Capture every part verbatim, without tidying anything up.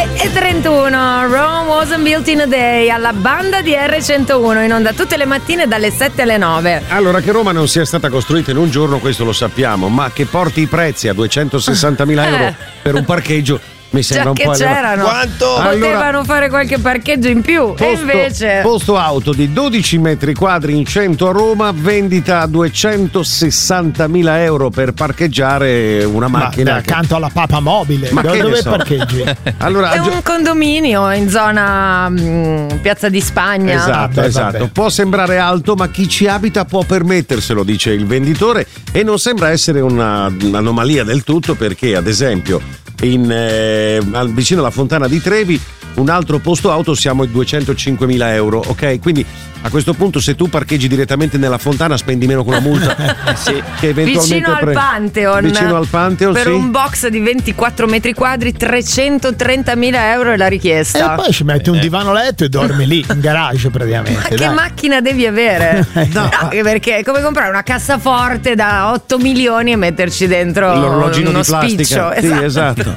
sette e trentuno, Rome wasn't built in a day, alla banda di erre centouno, in onda tutte le mattine dalle sette alle nove. Allora, che Roma non sia stata costruita in un giorno, questo lo sappiamo, ma che porti i prezzi a duecentosessantamila euro Eh. per un parcheggio mi sembra Già un che po' elevato. c'erano, Quanto? potevano Allora, fare qualche parcheggio in più. Posto, e invece posto auto di dodici metri quadri in cento a Roma, vendita a duecentosessantamila euro per parcheggiare una Ma macchina. che- accanto alla papa mobile. Ma dove che ne dove so? parcheggi? Allora, è gio- un condominio in zona mh, Piazza di Spagna. Esatto, Vabbè, esatto. vabbè. Può sembrare alto, ma chi ci abita può permetterselo, dice il venditore, e non sembra essere una- un'anomalia del tutto, perché ad esempio in, eh, al- vicino alla Fontana di Trevi un altro posto auto siamo ai duecentocinquemila euro, ok? Quindi a questo punto, se tu parcheggi direttamente nella fontana, spendi meno con la multa. Sì. Che eventualmente Vicino al pre- Pantheon, vicino al Pantheon, per sì. un box di ventiquattro metri quadri, trecentotrentamila euro è la E richiesta. poi ci metti un divano letto e dormi lì, in garage praticamente. Ma che dai. macchina devi avere? no, perché è come comprare una cassaforte da otto milioni e metterci dentro L'orologino uno di plastica. spiccio. Sì, esatto.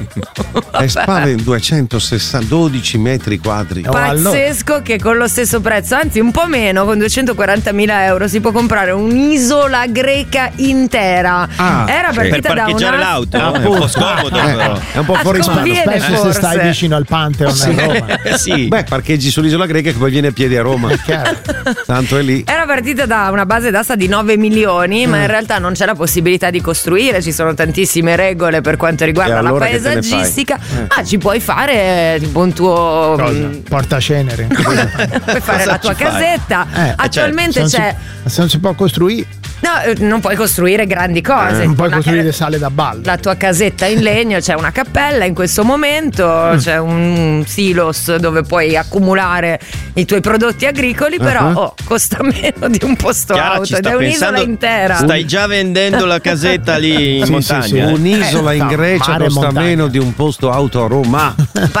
E spade in duecentosessanta, dodici metri quadri. Oh, allora. Pazzesco che con lo stesso prezzo, anzi un po' meno, con duecentoquarantamila euro si può comprare un'isola greca intera. Ah, Era sì. Per partita da parcheggiare una... l'auto Ah, è un po' scomodo, Eh, però. è un po' Ah, fuori mano. conviene, Specie se forse. stai vicino al Pantheon a Roma. Eh sì. Beh, parcheggi sull'isola greca che poi viene a piedi a Roma. Chiaro. Tanto è lì. Era partita da una base d'asta di nove milioni, ma Mm. in realtà non c'è la possibilità di costruire, ci sono tantissime regole per quanto riguarda E allora la che te ne fai? paesaggistica. Eh. Ah, ci puoi fare tipo un tuo Cosa? mh, Portacenere. puoi fare la tua ci fai? casetta. Eh, Attualmente Se non c'è si- se non si può costruire, no, eh, non puoi costruire grandi cose. non puoi La- costruire sale da ballo. La tua casetta in legno, c'è una cappella in questo momento, c'è un silos dove puoi accumulare i tuoi prodotti agricoli, però Uh-huh. oh, costa meno di un posto Chiara ci auto ed sta è un'isola pensando, intera. stai già vendendo la casetta lì in Sì, montagna. sì, sì. eh? Un'isola Eh, in no, Grecia mare e costa montagna. meno di un posto auto a Roma.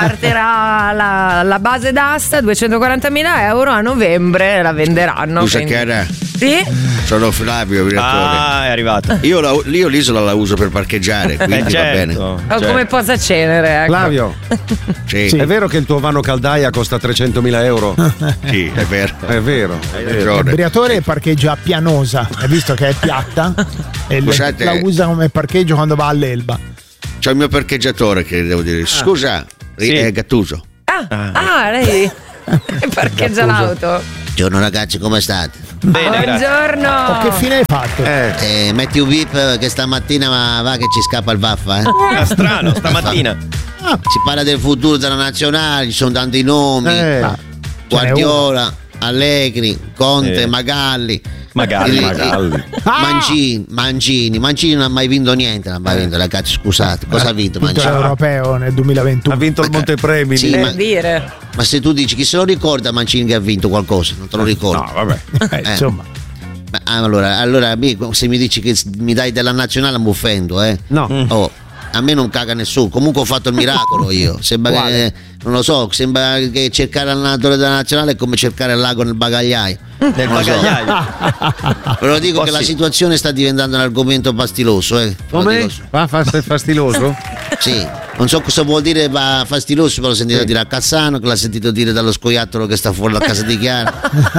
Partirà la, la base d'asta, duecentoquarantamila euro, a novembre la venderanno. Scusa, quindi- Chiara, Sì? sono Flavio, direttore. Ah, è arrivato. Io, la- io l'isola la uso per parcheggiare, quindi Eh, va certo, bene. O certo. come posacenere, ecco. Flavio, Sì, è vero che il tuo vano caldaia costa trecentomila euro? sì, è vero. È vero. Hai Il ragione. briatore parcheggia a Pianosa, hai visto che è piatta? E le- Scusate. la usa come parcheggio quando va all'Elba. C'ho il mio parcheggiatore che devo dire. Scusa, Sì. è Gattuso. Ah, ah, lei parcheggia l'auto. Buongiorno ragazzi, come state? Bene, grazie. Buongiorno. Oh, che fine hai fatto? Eh, Eh, metti un bip che stamattina va, va che ci scappa il vaffa, eh. Ah, strano, stamattina. Si parla del futuro della nazionale, ci sono tanti nomi. eh. Ah, Guardiola, Allegri, Conte, Eh. Magalli. Magalli. Eh, Magalli. Ah! Mancini, Mancini, Mancini non ha mai vinto niente, non ha mai vinto, ragazzi, scusate, cosa ha vinto Vinto Mancini? l'europeo nel duemilaventuno. Ha vinto il Montepremi. Sì, Per ma- dire. Ma se tu dici chi se lo ricorda Mancini che ha vinto qualcosa, non te lo ricordi? No, vabbè. Eh, insomma, Ma, ah, allora, allora amico, se mi dici che s- mi dai della nazionale mi offendo, eh? No. Oh, a me non caga nessuno, comunque ho fatto il miracolo io. Sembra che, non lo so, sembra che cercare l'allenatore della nazionale è come cercare il lago nel bagagliaio. Nel Non lo so. bagagliaio. Ve lo dico Oh, che la sì. situazione sta diventando un argomento pastiloso, eh. Ve lo Come? dico. Fa fast- fastiloso? Sì, non so cosa vuol dire ma fastiloso, però l'ho sentito dire a Cassano, che l'ha sentito dire dallo scoiattolo che sta fuori la casa di Chiara,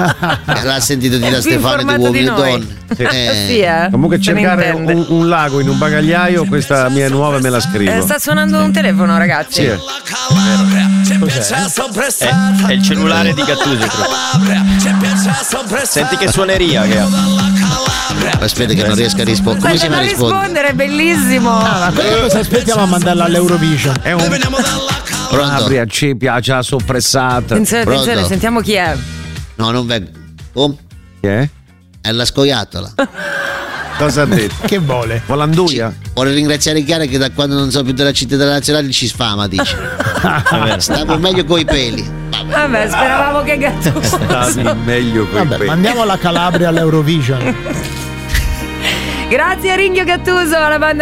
che l'ha sentito dire a È più Stefano di informato Uomini di e noi. Donne. Eh, Sì, eh. Comunque Se ne cercare intende. un, un lago in un bagagliaio, questa mia è nuova e me la scrivo. Eh, sta suonando un telefono, ragazzi. Sì, eh. È, è il cellulare di Gattuso. credo. Senti che suoneria che ha. Aspetta che non riesco a rispondere. Come si Aspetta, fa a non rispondere? rispondere, è bellissimo. ma quello cosa aspettiamo a mandarla all'Eurovision? È un Pronto? Fabria, ci piace la soppressata. Attenzione, attenzione, Pronto? sentiamo chi è. No, non vengo. Oh, Che è? è la scoiattola. Cosa ha detto? Che vuole? Volanduia? Vuole ringraziare Chiara che da quando non so più della città della nazionale ci sfama, dice. Stavo meglio coi peli. Vabbè, speravamo che Gattuso. Stavi meglio con i Vabbè, peli. mandiamo la Calabria all'Eurovision. Grazie a Ringhio Gattuso, alla banda